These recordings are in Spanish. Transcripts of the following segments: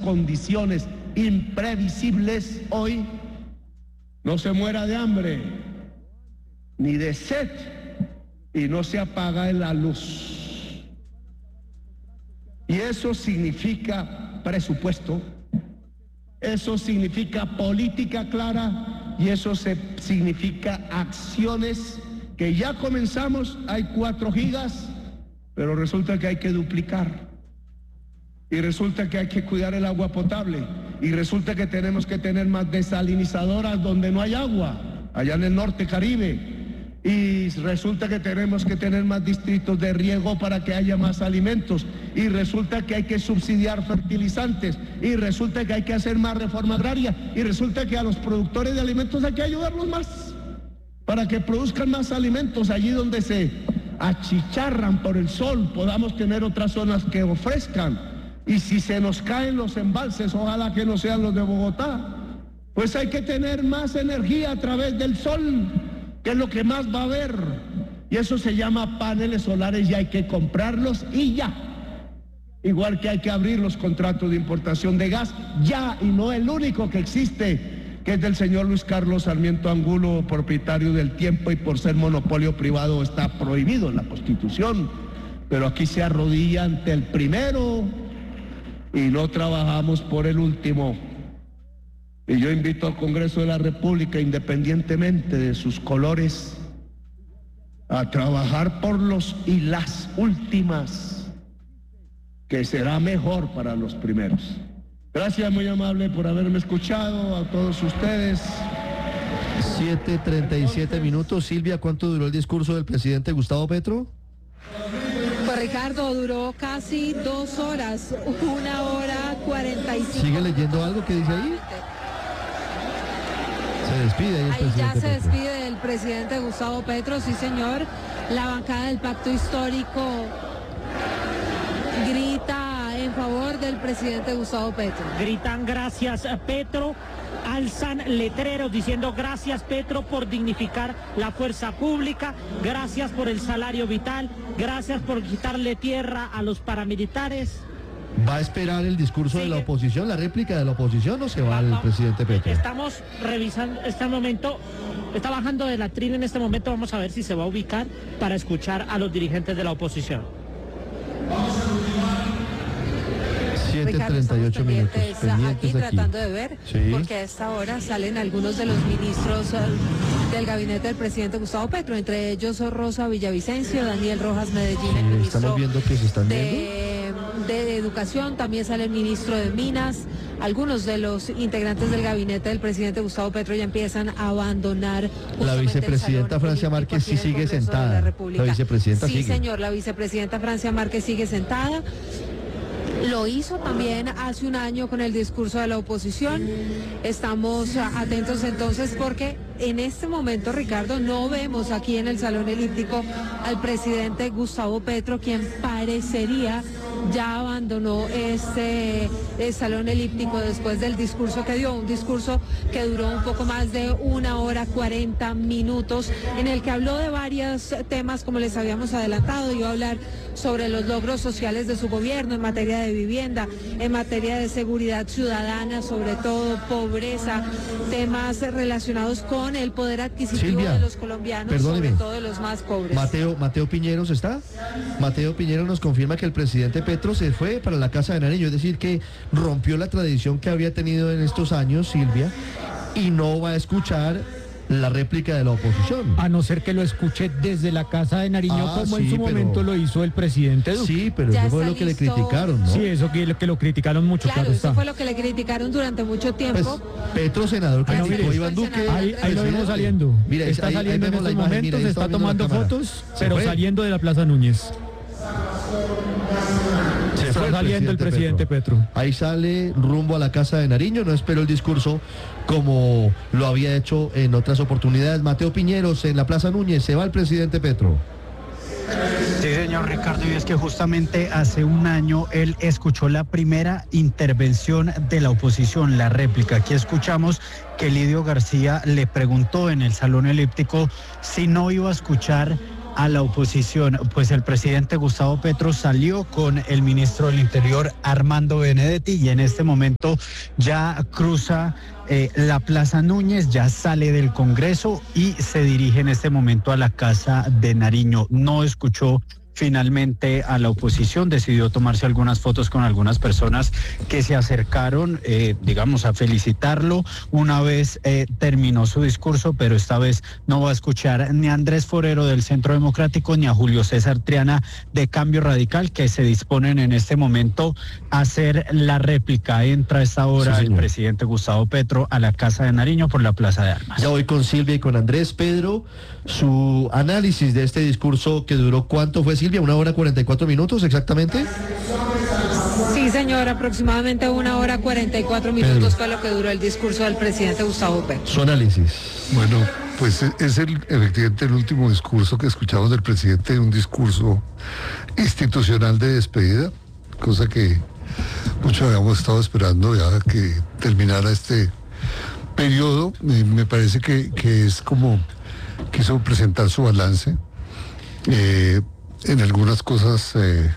condiciones imprevisibles hoy, no se muera de hambre ni de sed y no se apaga la luz. Y eso significa presupuesto, eso significa política clara y eso significa acciones que ya comenzamos. Hay 4 gigas, pero resulta que hay que duplicar. Y resulta que hay que cuidar el agua potable. Y resulta que tenemos que tener más desalinizadoras donde no hay agua, allá en el norte Caribe. Y resulta que tenemos que tener más distritos de riego para que haya más alimentos. Y resulta que hay que subsidiar fertilizantes. Y resulta que hay que hacer más reforma agraria. Y resulta que a los productores de alimentos hay que ayudarlos más para que produzcan más alimentos allí donde se achicharran por el sol. Podamos tener otras zonas que ofrezcan. Y si se nos caen los embalses, ojalá que no sean los de Bogotá, pues hay que tener más energía a través del sol, que es lo que más va a haber. Y eso se llama paneles solares y hay que comprarlos y ya. Igual que hay que abrir los contratos de importación de gas ya, y no el único que existe, que es del señor Luis Carlos Sarmiento Angulo, propietario del Tiempo, y por ser monopolio privado está prohibido en la Constitución. Pero aquí se arrodilla ante el primero y no trabajamos por el último. Y yo invito al Congreso de la República, independientemente de sus colores, a trabajar por los y las últimas, que será mejor para los primeros. Gracias, muy amable, por haberme escuchado, a todos ustedes. 7:37 minutos. Silvia, ¿cuánto duró el discurso del presidente Gustavo Petro? Pues Ricardo, duró casi 2 horas, 1:45. ¿Sigue leyendo algo que dice ahí? Se despide ahí el presidente ya se Petro. despide el presidente Gustavo Petro, sí señor. La bancada del Pacto Histórico grita en favor del presidente Gustavo Petro. Gritan gracias Petro, alzan letreros diciendo gracias Petro por dignificar la fuerza pública, gracias por el salario vital, gracias por quitarle tierra a los paramilitares. ¿Va a esperar el discurso de la oposición, la réplica de la oposición, o se va el presidente Petro? Estamos revisando este momento, está bajando del atril en este momento, vamos a ver si se va a ubicar para escuchar a los dirigentes de la oposición. 7:38 minutos. Aquí tratando de ver, porque a esta hora salen algunos de los ministros del gabinete del presidente Gustavo Petro, entre ellos Rosa Villavicencio, Daniel Rojas Medellín, el ministro estamos viendo que se están de Educación, también sale el ministro de Minas. Algunos de los integrantes del gabinete del presidente Gustavo Petro ya empiezan a abandonar. La vicepresidenta Francia Márquez sí sigue sentada. La vicepresidenta sigue. Sí, señor, la vicepresidenta Francia Márquez sigue sentada. Lo hizo también hace un año con el discurso de la oposición. Estamos atentos entonces porque en este momento, Ricardo, no vemos aquí en el Salón Elíptico al presidente Gustavo Petro, quien parecería ya abandonó este Salón Elíptico después del discurso que dio, un discurso que duró un poco más de 1:40 minutos, en el que habló de varios temas, como les habíamos adelantado. Iba a hablar sobre los logros sociales de su gobierno en materia de vivienda, en materia de seguridad ciudadana, sobre todo pobreza, temas relacionados con el poder adquisitivo de los colombianos, sobre todo de los más pobres. Mateo Piñeros está. Mateo Piñeros nos confirma que el presidente Petro se fue para la Casa de Nariño, es decir, que rompió la tradición que había tenido en estos años, Silvia, y no va a escuchar la réplica de la oposición. A no ser que lo escuche desde la Casa de Nariño, como en su momento lo hizo el presidente Duque. Sí, pero eso fue lo que le criticaron, ¿no? Sí, eso que lo criticaron mucho. Claro, eso fue lo que le criticaron durante mucho tiempo. Pues, Petro, senador, criticó a Iván Duque. Ahí lo vemos saliendo. Mira, está saliendo en estos momentos, está tomando fotos, pero saliendo de la Plaza Núñez. Está saliendo el presidente Petro. Ahí sale rumbo a la Casa de Nariño, no esperó el discurso como lo había hecho en otras oportunidades. Mateo Piñeros, en la Plaza Núñez, se va el presidente Petro. Sí, señor Ricardo, y es que justamente hace un año él escuchó la primera intervención de la oposición, la réplica. Aquí escuchamos que Lidio García le preguntó en el Salón Elíptico si no iba a escuchar a la oposición. Pues el presidente Gustavo Petro salió con el ministro del Interior, Armando Benedetti, y en este momento ya cruza la Plaza Núñez, ya sale del Congreso y se dirige en este momento a la Casa de Nariño. No escuchó finalmente a la oposición, decidió tomarse algunas fotos con algunas personas que se acercaron, digamos, a felicitarlo una vez terminó su discurso, pero esta vez no va a escuchar ni a Andrés Forero del Centro Democrático ni a Julio César Triana de Cambio Radical, que se disponen en este momento a hacer la réplica. Entra a esta hora el presidente Gustavo Petro a la Casa de Nariño por la Plaza de Armas. Ya voy con Silvia y con Andrés. Pedro, su análisis de este discurso que duró, ¿cuánto fue, Silvia? 1 hora 44 minutos exactamente. Sí, señor, aproximadamente 1 hora 44 minutos fue lo que duró el discurso del presidente Gustavo Petro. Su análisis. Bueno, pues es efectivamente el último discurso que escuchamos del presidente, un discurso institucional de despedida, cosa que muchos habíamos estado esperando ya que terminara este periodo. Me parece que es como quiso presentar su balance. En algunas cosas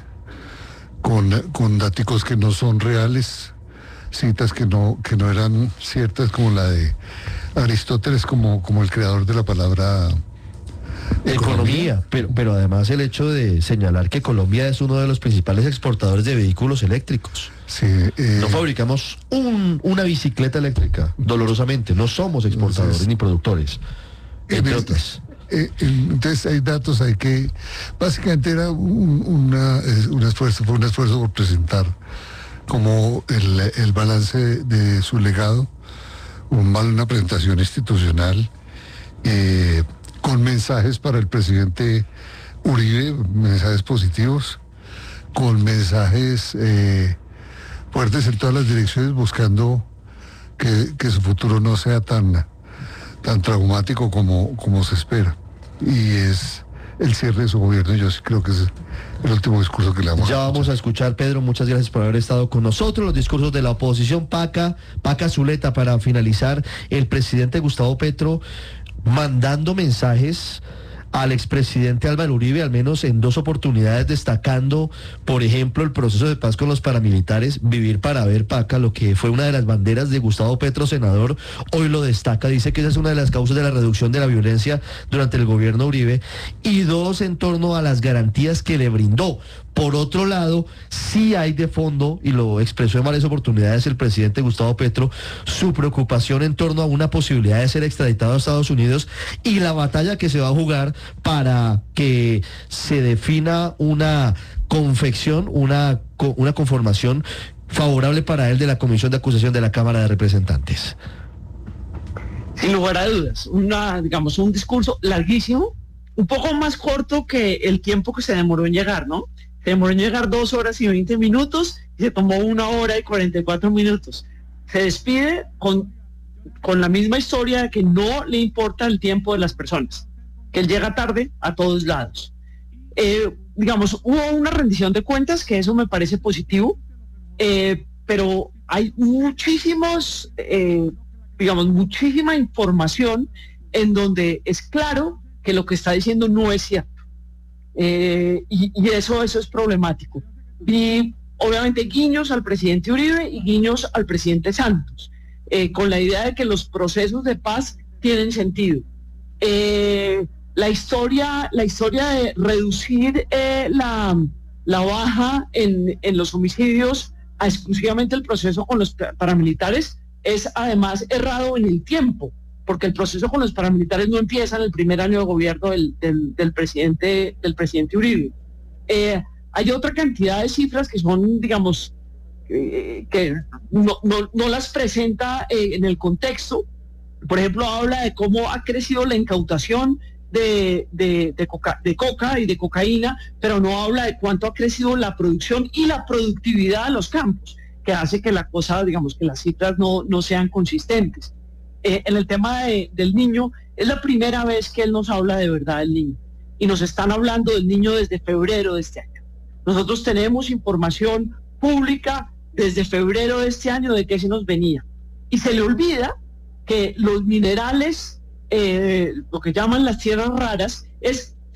con datos que no son reales, citas que no eran ciertas, como la de Aristóteles como el creador de la palabra economía. Pero además el hecho de señalar que Colombia es uno de los principales exportadores de vehículos eléctricos. Sí, no fabricamos una bicicleta eléctrica, dolorosamente, no somos exportadores ni productores, entre otras. Entonces hay datos ahí que básicamente era un esfuerzo por presentar como el balance de su legado, una presentación institucional con mensajes para el presidente Uribe, mensajes positivos, con mensajes fuertes en todas las direcciones, buscando que su futuro no sea tan traumático como se espera. Y es el cierre de su gobierno. Yo sí creo que es el último discurso que le vamos a escuchar. Vamos a escuchar, Pedro, muchas gracias por haber estado con nosotros. Los discursos de la oposición. Paca Zuleta, para finalizar, el presidente Gustavo Petro mandando mensajes al expresidente Álvaro Uribe, al menos en 2 oportunidades, destacando, por ejemplo, el proceso de paz con los paramilitares, vivir para ver, Paca, lo que fue una de las banderas de Gustavo Petro, senador, hoy lo destaca, dice que esa es una de las causas de la reducción de la violencia durante el gobierno Uribe, y 2, en torno a las garantías que le brindó. Por otro lado, sí hay de fondo, y lo expresó en varias oportunidades el presidente Gustavo Petro, su preocupación en torno a una posibilidad de ser extraditado a Estados Unidos y la batalla que se va a jugar para que se defina una confección, una conformación favorable para él de la Comisión de Acusación de la Cámara de Representantes. Sin lugar a dudas, un discurso larguísimo, un poco más corto que el tiempo que se demoró en llegar, ¿no? Se demoró en llegar 2 horas y 20 minutos y se tomó 1 hora y 44 minutos. Se despide con la misma historia de que no le importa el tiempo de las personas, que él llega tarde a todos lados. Hubo una rendición de cuentas, que eso me parece positivo, pero hay muchísima información en donde es claro que lo que está diciendo no es cierto. Y eso es problemático. Y obviamente guiños al presidente Uribe y guiños al presidente Santos, con la idea de que los procesos de paz tienen sentido. La historia de reducir la baja en los homicidios a exclusivamente el proceso con los paramilitares es además errado en el tiempo, porque el proceso con los paramilitares no empieza en el primer año de gobierno del presidente Uribe. Hay otra cantidad de cifras que son, que no las presenta en el contexto. Por ejemplo, habla de cómo ha crecido la incautación de coca y de cocaína, pero no habla de cuánto ha crecido la producción y la productividad de los campos, que hace que la cosa, que las cifras no sean consistentes. En el tema del niño, es la primera vez que él nos habla de verdad del niño, y nos están hablando del niño desde febrero de este año. Nosotros tenemos información pública desde febrero de este año de que se nos venía, y se le olvida que los minerales, lo que llaman las tierras raras, es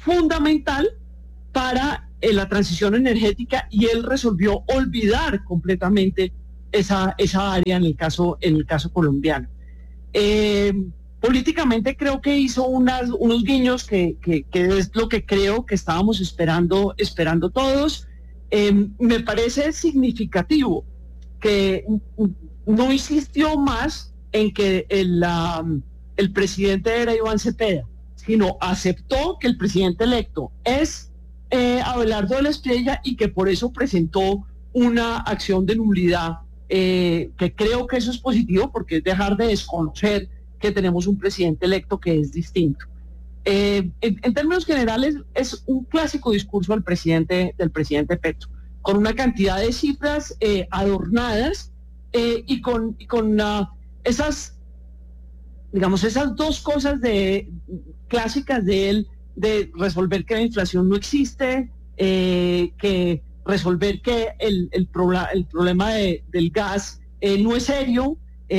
fundamental para la transición energética, y él resolvió olvidar completamente esa área en el caso colombiano. Políticamente creo que hizo unos guiños que es lo que creo que estábamos esperando todos. Me parece significativo que no insistió más en que el presidente era Iván Cepeda, sino aceptó que el presidente electo es Abelardo de la Espriella, y que por eso presentó una acción de nulidad, que creo que eso es positivo, porque es dejar de desconocer que tenemos un presidente electo que es distinto. En términos generales, es un clásico discurso del presidente Petro, con una cantidad de cifras adornadas, y con esas dos cosas clásicas de él, de resolver que la inflación no existe, que resolver que el problema del gas no es serio,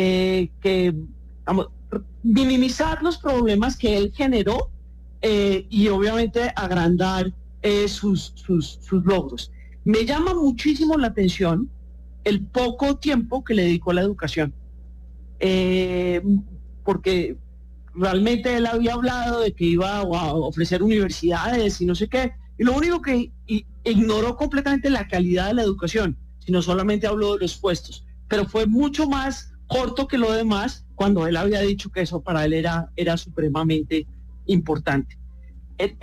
minimizar los problemas que él generó, y obviamente agrandar sus logros. Me llama muchísimo la atención el poco tiempo que le dedicó a la educación, porque realmente él había hablado de que iba a ofrecer universidades y no sé qué, y lo único que ignoró completamente la calidad de la educación, sino solamente habló de los puestos, pero fue mucho más corto que lo demás, cuando él había dicho que eso para él era supremamente importante. El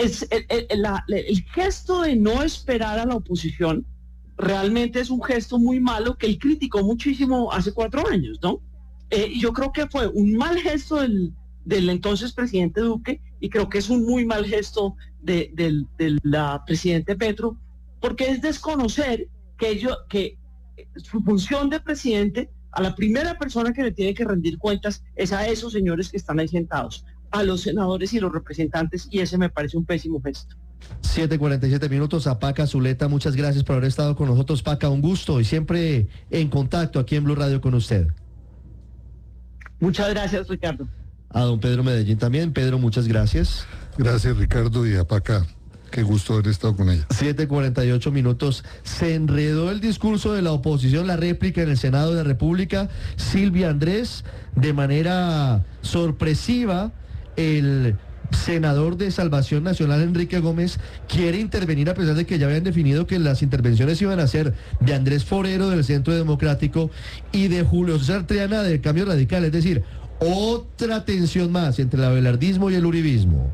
gesto de no esperar a la oposición realmente es un gesto muy malo, que él criticó muchísimo hace 4 años, ¿no? Y yo creo que fue un mal gesto del entonces presidente Duque, y creo que es un muy mal gesto del presidente Petro, porque es desconocer que su función de presidente, a la primera persona que le tiene que rendir cuentas es a esos señores que están ahí sentados, a los senadores y los representantes, y ese me parece un pésimo gesto. 7:47 minutos. A Paca Zuleta, muchas gracias por haber estado con nosotros. Paca, un gusto, y siempre en contacto aquí en Blue Radio con usted. Muchas gracias, Ricardo. A don Pedro Medellín también. Pedro, muchas gracias. Gracias, Ricardo, y a Paca. Qué gusto haber estado con ella. 7:48 minutos. Se enredó el discurso de la oposición, la réplica en el Senado de la República. Silvia Andrés, de manera sorpresiva, el senador de Salvación Nacional, Enrique Gómez, quiere intervenir, a pesar de que ya habían definido que las intervenciones iban a ser de Andrés Forero del Centro Democrático y de Julio César Triana del Cambio Radical. Es decir, otra tensión más entre el abelardismo y el uribismo.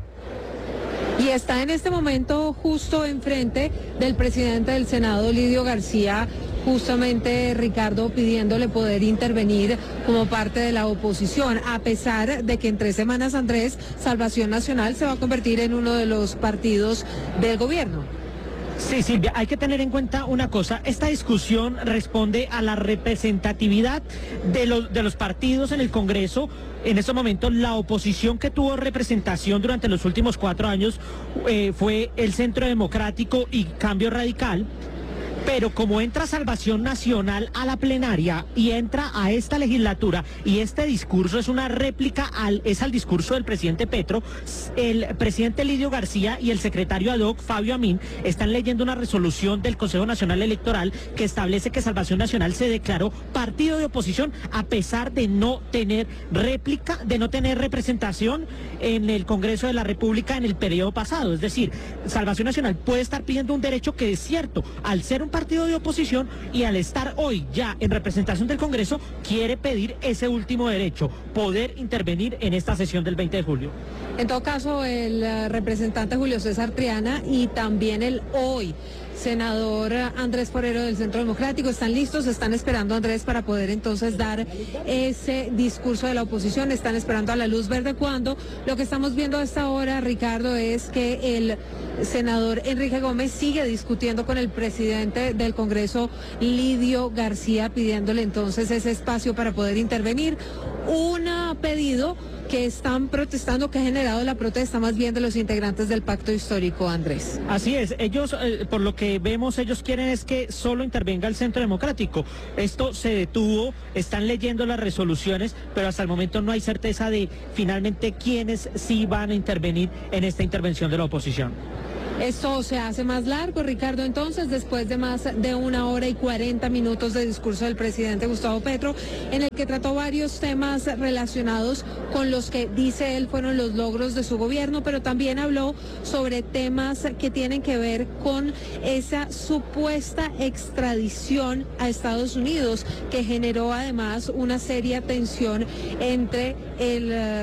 Y está en este momento justo enfrente del presidente del Senado, Lidio García, justamente, Ricardo, pidiéndole poder intervenir como parte de la oposición, a pesar de que en 3 semanas, Andrés, Salvación Nacional se va a convertir en uno de los partidos del gobierno. Sí, Silvia, hay que tener en cuenta una cosa. Esta discusión responde a la representatividad de los partidos en el Congreso. En este momento, la oposición que tuvo representación durante los últimos 4 años fue el Centro Democrático y Cambio Radical. Pero como entra Salvación Nacional a la plenaria y entra a esta legislatura, y este discurso es una réplica al discurso del presidente Petro, el presidente Lidio García y el secretario ad hoc, Fabio Amin, están leyendo una resolución del Consejo Nacional Electoral que establece que Salvación Nacional se declaró partido de oposición a pesar de no tener réplica, de no tener representación en el Congreso de la República en el periodo pasado. Es decir, Salvación Nacional puede estar pidiendo un derecho que es cierto, al ser un partido de oposición y al estar hoy ya en representación del Congreso, quiere pedir ese último derecho, poder intervenir en esta sesión del 20 de julio. En todo caso, el representante Julio César Triana y también el hoy senador Andrés Forero del Centro Democrático están listos, están esperando, Andrés, para poder entonces dar ese discurso de la oposición, están esperando a la luz verde, cuando lo que estamos viendo a esta hora, Ricardo, es que el senador Enrique Gómez sigue discutiendo con el presidente del Congreso, Lidio García, pidiéndole entonces ese espacio para poder intervenir. Un pedido que están protestando, que ha generado la protesta más bien de los integrantes del pacto histórico, Andrés. Así es, ellos, por lo que vemos, ellos quieren es que solo intervenga el Centro Democrático. Esto se detuvo, están leyendo las resoluciones, pero hasta el momento no hay certeza de finalmente quiénes sí van a intervenir en esta intervención de la oposición. Esto se hace más largo, Ricardo, entonces, después de más de 1 hora y 40 minutos de discurso del presidente Gustavo Petro, en el que trató varios temas relacionados con los que dice él fueron los logros de su gobierno, pero también habló sobre temas que tienen que ver con esa supuesta extradición a Estados Unidos, que generó además una seria tensión entre el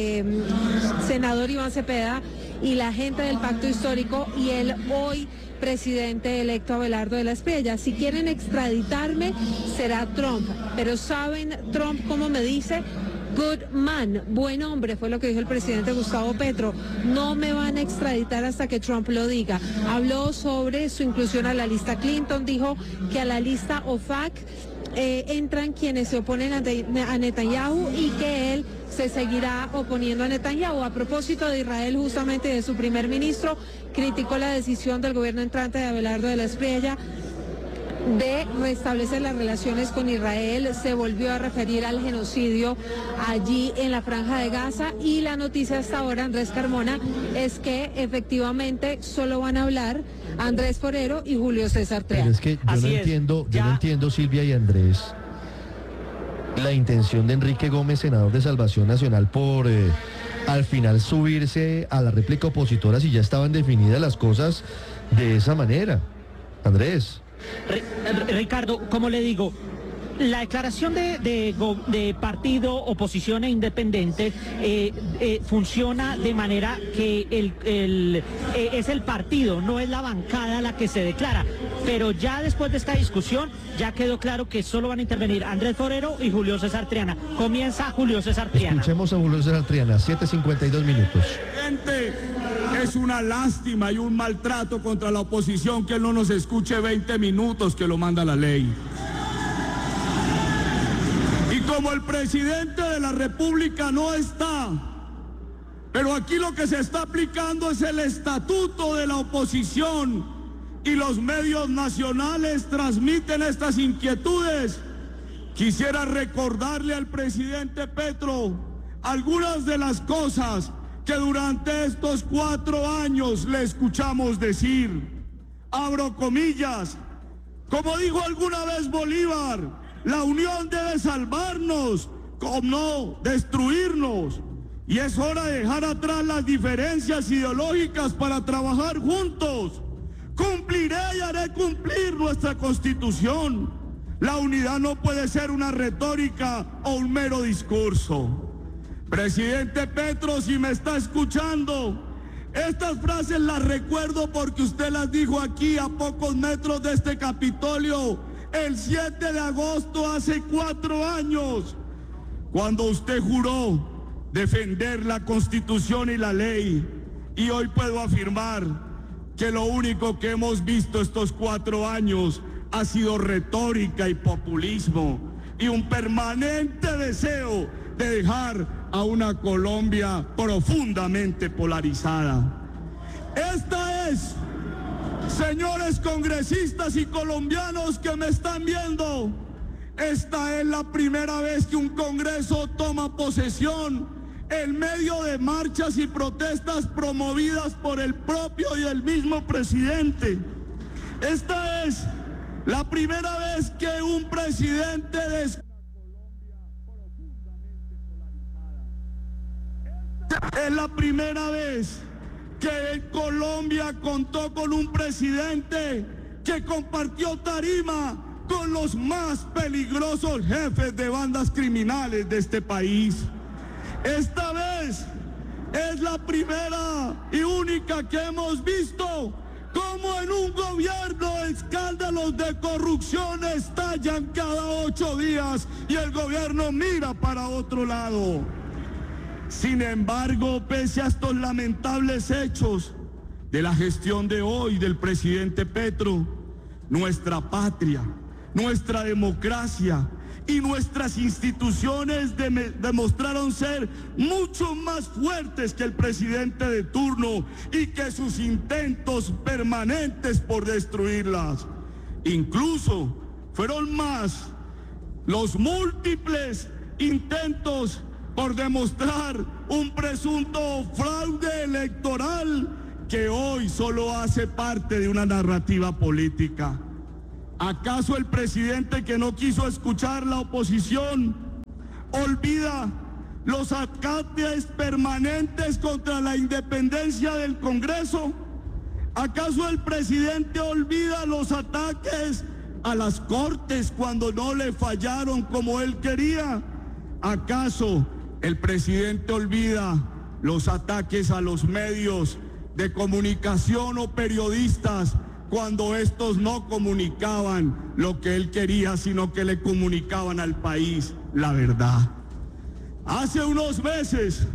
senador Iván Cepeda y la gente del pacto histórico y el hoy presidente electo Abelardo de la Espriella. Si quieren extraditarme, será Trump, pero ¿saben Trump cómo me dice? Good man, buen hombre, fue lo que dijo el presidente Gustavo Petro. No me van a extraditar hasta que Trump lo diga. Habló sobre su inclusión a la lista Clinton, dijo que a la lista OFAC entran quienes se oponen a Netanyahu y que él se seguirá oponiendo a Netanyahu. A propósito de Israel, justamente de su primer ministro, criticó la decisión del gobierno entrante de Abelardo de la Espriella de restablecer las relaciones con Israel. Se volvió a referir al genocidio allí en la Franja de Gaza, y la noticia hasta ahora, Andrés Carmona, es que efectivamente solo van a hablar Andrés Forero y Julio César Triana. Pero es que yo no entiendo, Silvia y Andrés, la intención de Enrique Gómez, senador de Salvación Nacional, por al final subirse a la réplica opositora si ya estaban definidas las cosas de esa manera. Andrés. Ricardo, como le digo, la declaración de partido, oposición e independiente funciona de manera que es el partido, no es la bancada la que se declara. Pero ya después de esta discusión ya quedó claro que solo van a intervenir Andrés Forero y Julio César Triana. Comienza Julio César Triana. Escuchemos a Julio César Triana, 7:52 minutos. Es una lástima y un maltrato contra la oposición que él no nos escuche 20 minutos, que lo manda la ley. Y como el presidente de la República no está, pero aquí lo que se está aplicando es el estatuto de la oposición, y los medios nacionales transmiten estas inquietudes, quisiera recordarle al presidente Petro algunas de las cosas que durante estos 4 años le escuchamos decir. Abro comillas, como dijo alguna vez Bolívar, la unión debe salvarnos, como no destruirnos. Y es hora de dejar atrás las diferencias ideológicas para trabajar juntos. Cumpliré y haré cumplir nuestra Constitución. La unidad no puede ser una retórica o un mero discurso. Presidente Petro, si me está escuchando, estas frases las recuerdo porque usted las dijo aquí a pocos metros de este Capitolio el 7 de agosto hace 4 años, cuando usted juró defender la Constitución y la ley. Y hoy puedo afirmar que lo único que hemos visto estos 4 años ha sido retórica y populismo, y un permanente deseo de dejar a una Colombia profundamente polarizada. Esta es, señores congresistas y colombianos que me están viendo, esta es la primera vez que un Congreso toma posesión en medio de marchas y protestas promovidas por el propio y el mismo presidente. Esta es la primera vez que un presidente es la primera vez que Colombia contó con un presidente que compartió tarima con los más peligrosos jefes de bandas criminales de este país. Esta vez es la primera y única que hemos visto cómo en un gobierno escándalos de corrupción estallan cada 8 días y el gobierno mira para otro lado. Sin embargo, pese a estos lamentables hechos, de la gestión de hoy del presidente Petro, nuestra patria, nuestra democracia y nuestras instituciones demostraron ser mucho más fuertes que el presidente de turno y que sus intentos permanentes por destruirlas. Incluso fueron más los múltiples intentos por demostrar un presunto fraude electoral que hoy solo hace parte de una narrativa política. ¿Acaso el presidente, que no quiso escuchar la oposición, olvida los ataques permanentes contra la independencia del Congreso? ¿Acaso el presidente olvida los ataques a las Cortes cuando no le fallaron como él quería? ¿Acaso el presidente olvida los ataques a los medios de comunicación o periodistas cuando estos no comunicaban lo que él quería, sino que le comunicaban al país la verdad? Hace unos meses,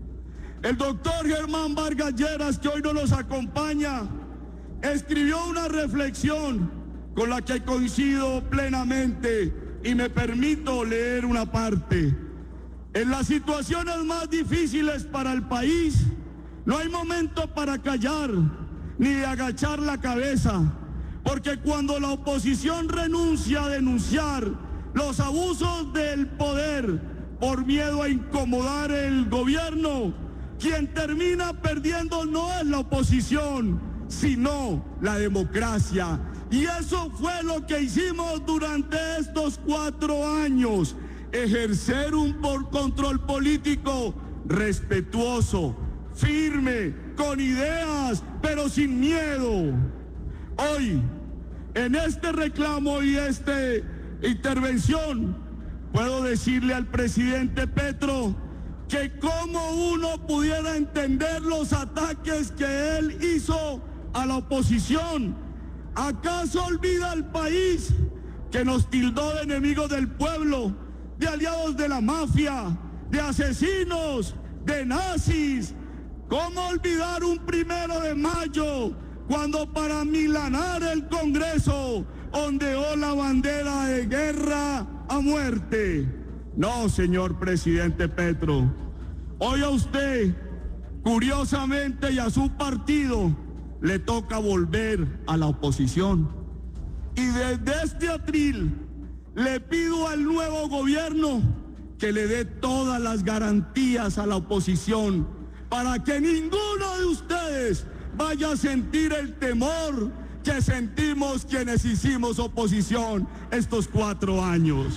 el doctor Germán Vargas Lleras, que hoy no nos acompaña, escribió una reflexión con la que coincido plenamente y me permito leer una parte. En las situaciones más difíciles para el país, no hay momento para callar ni de agachar la cabeza, porque cuando la oposición renuncia a denunciar los abusos del poder por miedo a incomodar el gobierno, quien termina perdiendo no es la oposición, sino la democracia. Y eso fue lo que hicimos durante estos 4 años, ejercer un control político respetuoso, firme, con ideas, pero sin miedo. Hoy, en este reclamo y esta intervención, puedo decirle al presidente Petro que cómo uno pudiera entender los ataques que él hizo a la oposición. ¿Acaso olvida el país que nos tildó de enemigos del pueblo, de aliados de la mafia, de asesinos, de nazis? ¿Cómo olvidar un 1 de mayo cuando para amilanar el Congreso ondeó la bandera de guerra a muerte? No, señor presidente Petro. Hoy a usted, curiosamente, y a su partido le toca volver a la oposición. Y desde este atril le pido al nuevo gobierno que le dé todas las garantías a la oposición para que ninguno de ustedes vaya a sentir el temor que sentimos quienes hicimos oposición estos 4 años.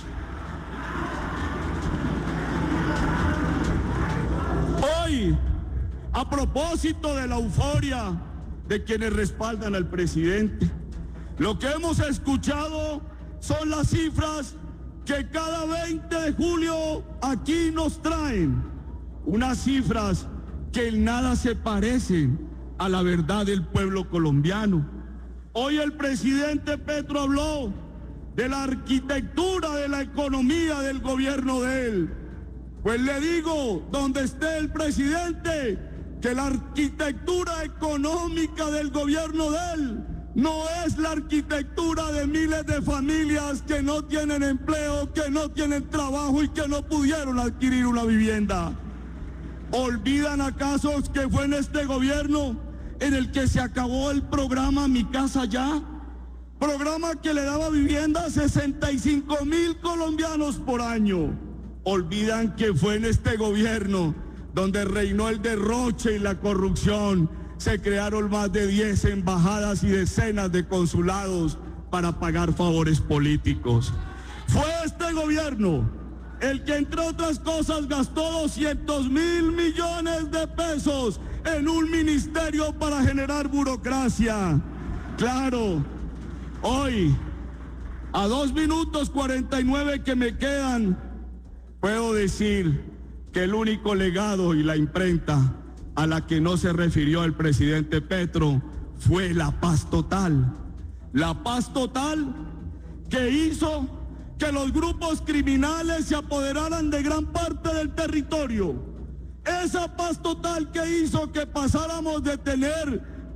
Hoy, a propósito de la euforia de quienes respaldan al presidente, lo que hemos escuchado son las cifras que cada 20 de julio aquí nos traen, unas cifras que en nada se parecen a la verdad del pueblo colombiano. Hoy el presidente Petro habló de la arquitectura de la economía del gobierno de él. Pues le digo, donde esté el presidente, que la arquitectura económica del gobierno de él no es la arquitectura de miles de familias que no tienen empleo, que no tienen trabajo y que no pudieron adquirir una vivienda. ¿Olvidan acaso que fue en este gobierno en el que se acabó el programa Mi Casa Ya? Programa que le daba vivienda a 65,000 colombianos por año. Olvidan que fue en este gobierno donde reinó el derroche y la corrupción. Se crearon más de 10 embajadas y decenas de consulados para pagar favores políticos. Fue este gobierno el que, entre otras cosas, gastó 200,000 millones de pesos en un ministerio para generar burocracia. Claro, hoy, a 2 minutos 49 que me quedan, puedo decir que el único legado y la imprenta a la que no se refirió el presidente Petro fue la paz total. La paz total que hizo que los grupos criminales se apoderaran de gran parte del territorio. Esa paz total que hizo que pasáramos de tener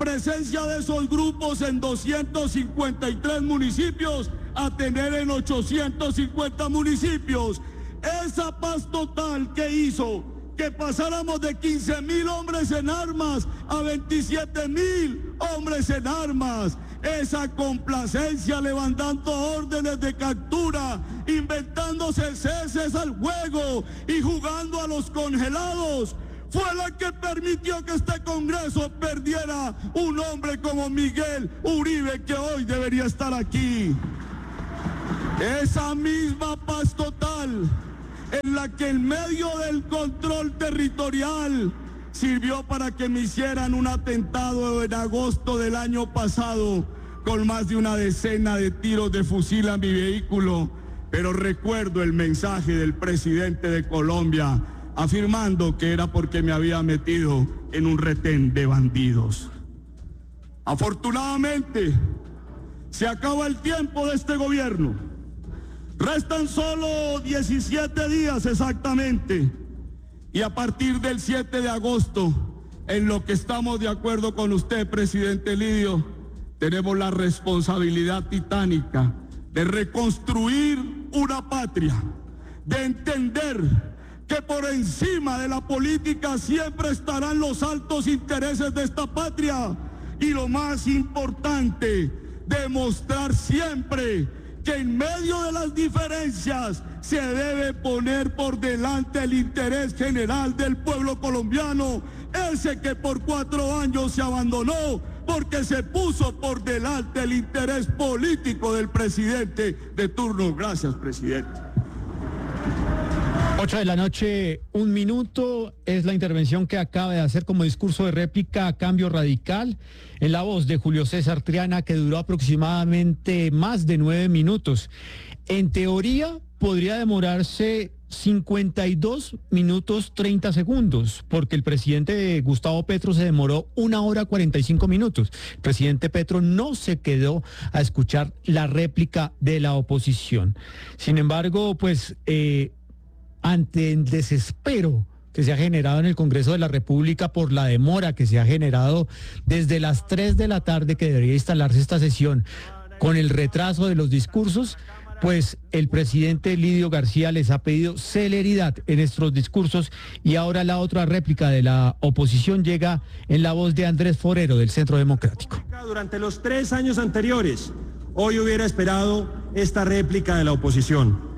presencia de esos grupos en 253 municipios a tener en 850 municipios. Esa paz total que hizo que pasáramos de 15.000 hombres en armas a 27.000 hombres en armas. Esa complacencia levantando órdenes de captura, inventándose ceses al juego y jugando a los congelados, fue la que permitió que este Congreso perdiera un hombre como Miguel Uribe, que hoy debería estar aquí. Esa misma paz total en la que en medio del control territorial sirvió para que me hicieran un atentado en agosto del año pasado con más de una decena de tiros de fusil a mi vehículo. Pero recuerdo el mensaje del presidente de Colombia afirmando que era porque me había metido en un retén de bandidos. Afortunadamente, se acaba el tiempo de este gobierno. Restan solo 17 días exactamente. Y a partir del 7 de agosto, en lo que estamos de acuerdo con usted, presidente Lidio, tenemos la responsabilidad titánica de reconstruir una patria, de entender que por encima de la política siempre estarán los altos intereses de esta patria y lo más importante, demostrar siempre que en medio de las diferencias se debe poner por delante el interés general del pueblo colombiano, ese que por 4 años se abandonó porque se puso por delante el interés político del presidente de turno. Gracias, presidente. 8 de la noche, 1 minuto, es la intervención que acaba de hacer como discurso de réplica a Cambio Radical, en la voz de Julio César Triana, que duró aproximadamente más de 9 minutos. En teoría, podría demorarse 52 minutos 30 segundos, porque el presidente Gustavo Petro se demoró 1 hora 45 minutos. El presidente Petro no se quedó a escuchar la réplica de la oposición. Sin embargo, pues ante el desespero que se ha generado en el Congreso de la República por la demora que se ha generado desde las 3 de la tarde que debería instalarse esta sesión, con el retraso de los discursos, pues el presidente Lidio García les ha pedido celeridad en estos discursos, y ahora la otra réplica de la oposición llega en la voz de Andrés Forero del Centro Democrático. Durante los 3 años anteriores, hoy hubiera esperado esta réplica de la oposición.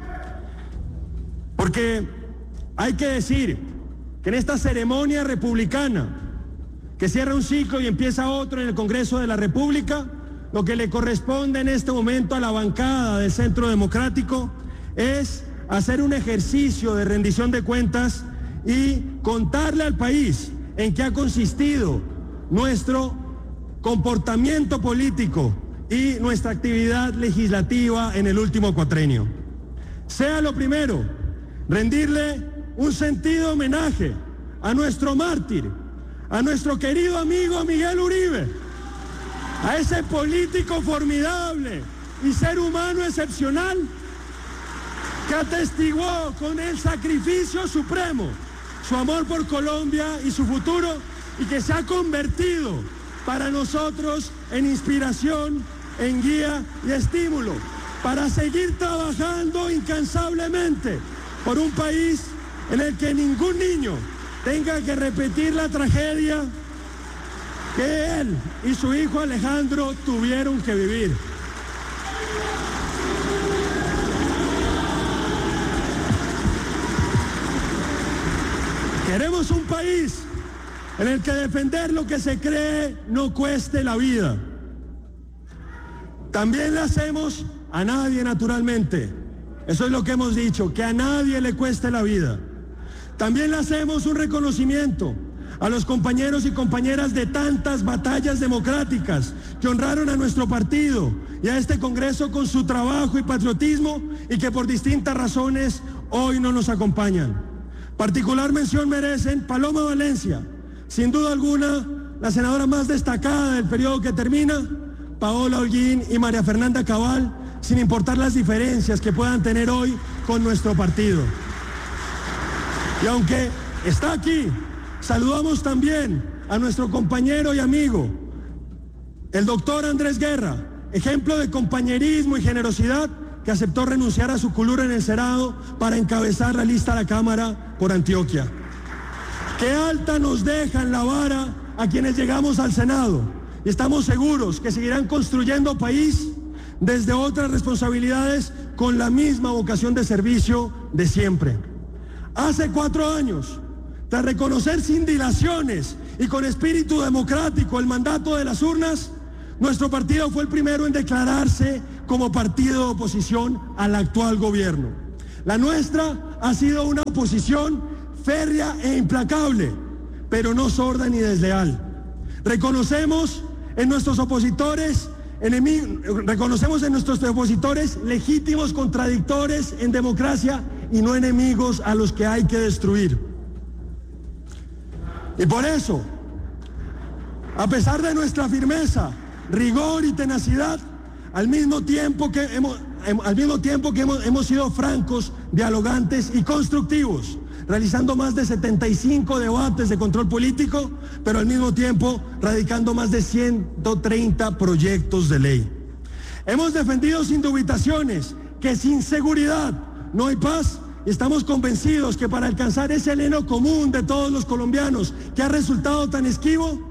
Porque hay que decir que en esta ceremonia republicana, que cierra un ciclo y empieza otro en el Congreso de la República, lo que le corresponde en este momento a la bancada del Centro Democrático es hacer un ejercicio de rendición de cuentas y contarle al país en qué ha consistido nuestro comportamiento político y nuestra actividad legislativa en el último cuatrenio. Sea lo primero, rendirle un sentido homenaje a nuestro mártir, a nuestro querido amigo Miguel Uribe, a ese político formidable y ser humano excepcional que atestiguó con el sacrificio supremo su amor por Colombia y su futuro, y que se ha convertido para nosotros en inspiración, en guía y estímulo para seguir trabajando incansablemente por un país en el que ningún niño tenga que repetir la tragedia que él y su hijo Alejandro tuvieron que vivir. Queremos un país en el que defender lo que se cree no cueste la vida. También le hacemos a nadie, naturalmente. Eso es lo que hemos dicho, que a nadie le cueste la vida. También le hacemos un reconocimiento a los compañeros y compañeras de tantas batallas democráticas que honraron a nuestro partido y a este Congreso con su trabajo y patriotismo, y que por distintas razones hoy no nos acompañan. Particular mención merecen Paloma Valencia, sin duda alguna la senadora más destacada del periodo que termina, Paola Holguín y María Fernanda Cabal, sin importar las diferencias que puedan tener hoy con nuestro partido. Y aunque está aquí, saludamos también a nuestro compañero y amigo El doctor Andrés Guerra, ejemplo de compañerismo y generosidad, que aceptó renunciar a su curul en el Senado para encabezar la lista a la Cámara por Antioquia. Qué alta nos dejan la vara a quienes llegamos al Senado y estamos seguros que seguirán construyendo país desde otras responsabilidades con la misma vocación de servicio de siempre. Hace 4 años, tras reconocer sin dilaciones y con espíritu democrático el mandato de las urnas, nuestro partido fue el primero en declararse como partido de oposición al actual gobierno. La nuestra ha sido una oposición férrea e implacable, pero no sorda ni desleal. Reconocemos en nuestros opositores legítimos contradictores en democracia y no enemigos a los que hay que destruir. Y por eso, a pesar de nuestra firmeza, rigor y tenacidad, al mismo tiempo que hemos sido francos, dialogantes y constructivos, realizando más de 75 debates de control político, pero al mismo tiempo radicando más de 130 proyectos de ley. Hemos defendido sin dubitaciones que sin seguridad no hay paz y estamos convencidos que para alcanzar ese anhelo común de todos los colombianos que ha resultado tan esquivo,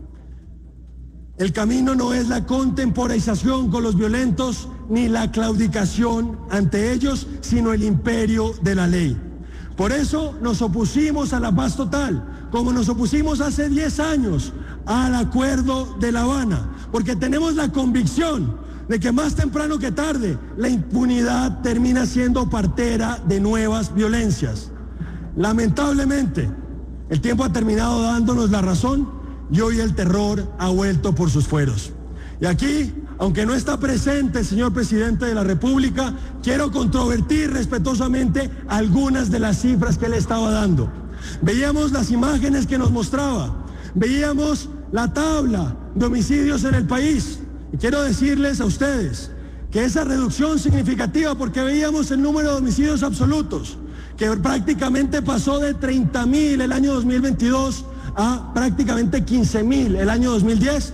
el camino no es la contemporización con los violentos ni la claudicación ante ellos, sino el imperio de la ley. Por eso nos opusimos a la paz total, como nos opusimos hace 10 años al Acuerdo de La Habana, porque tenemos la convicción de que más temprano que tarde la impunidad termina siendo partera de nuevas violencias. Lamentablemente, el tiempo ha terminado dándonos la razón y hoy el terror ha vuelto por sus fueros. Y aquí, aunque no está presente el señor presidente de la República, quiero controvertir respetuosamente algunas de las cifras que él estaba dando. Veíamos las imágenes que nos mostraba, veíamos la tabla de homicidios en el país. Y quiero decirles a ustedes que esa reducción significativa, porque veíamos el número de homicidios absolutos, que prácticamente pasó de 30.000 el año 2022 a prácticamente 15.000 el año 2010,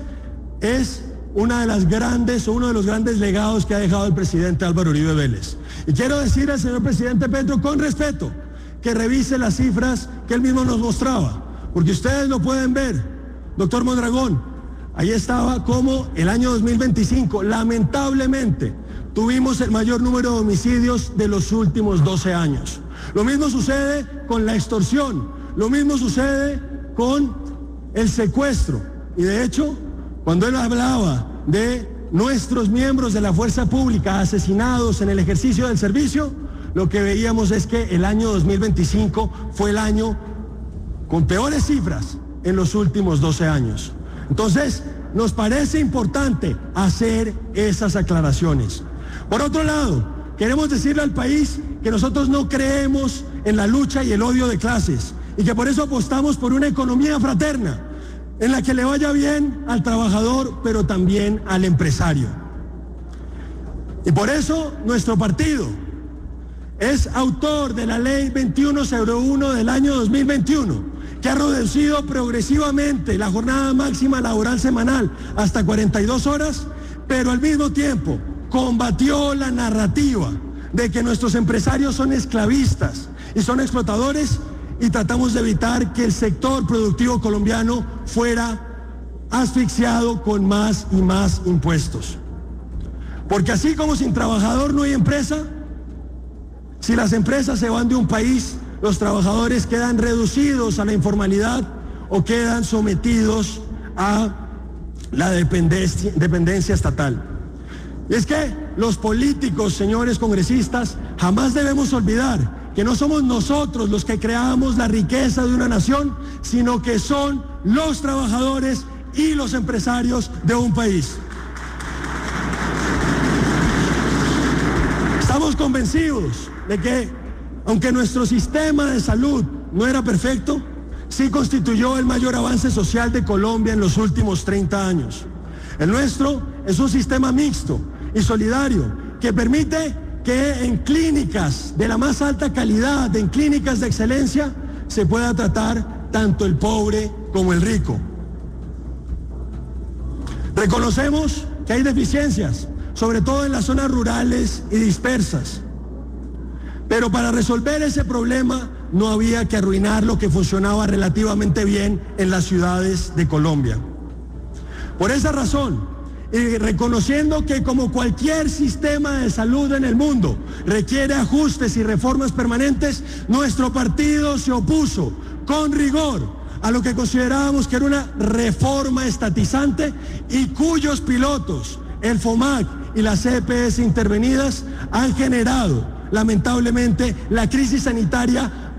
es uno de los grandes legados que ha dejado el presidente Álvaro Uribe Vélez. Y quiero decirle al señor presidente Petro con respeto que revise las cifras que él mismo nos mostraba, porque ustedes lo pueden ver, doctor Mondragón, ahí estaba como el año 2025, lamentablemente, tuvimos el mayor número de homicidios de los últimos 12 años. Lo mismo sucede con la extorsión, lo mismo sucede con el secuestro. Y de hecho, cuando él hablaba de nuestros miembros de la fuerza pública asesinados en el ejercicio del servicio, lo que veíamos es que el año 2025 fue el año con peores cifras en los últimos 12 años. Entonces, nos parece importante hacer esas aclaraciones. Por otro lado, queremos decirle al país que nosotros no creemos en la lucha y el odio de clases y que por eso apostamos por una economía fraterna en la que le vaya bien al trabajador, pero también al empresario. Y por eso nuestro partido es autor de la Ley 2101 del año 2021, que ha reducido progresivamente la jornada máxima laboral semanal hasta 42 horas, pero al mismo tiempo combatió la narrativa de que nuestros empresarios son esclavistas y son explotadores, y tratamos de evitar que el sector productivo colombiano fuera asfixiado con más y más impuestos. Porque así como sin trabajador no hay empresa, si las empresas se van de un país, los trabajadores quedan reducidos a la informalidad o quedan sometidos a la dependencia estatal. Y es que los políticos, señores congresistas, jamás debemos olvidar que no somos nosotros los que creamos la riqueza de una nación, sino que son los trabajadores y los empresarios de un país. Estamos convencidos de que, aunque nuestro sistema de salud no era perfecto, sí constituyó el mayor avance social de Colombia en los últimos 30 años. El nuestro es un sistema mixto y solidario que permite que en clínicas de la más alta calidad, en clínicas de excelencia, se pueda tratar tanto el pobre como el rico. Reconocemos que hay deficiencias, sobre todo en las zonas rurales y dispersas. Pero para resolver ese problema no había que arruinar lo que funcionaba relativamente bien en las ciudades de Colombia. Por esa razón, y reconociendo que como cualquier sistema de salud en el mundo requiere ajustes y reformas permanentes, nuestro partido se opuso con rigor a lo que considerábamos que era una reforma estatizante y cuyos pilotos, el FOMAC y las EPS intervenidas, han generado lamentablemente la crisis sanitaria